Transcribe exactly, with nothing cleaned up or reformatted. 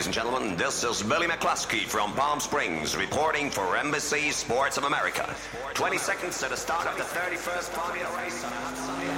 and gentlemen. This is Billy McCluskey from Palm Springs reporting for Embassy Sports of America. twenty seconds to the start of the thirty-first Formula race on a hot Sunday.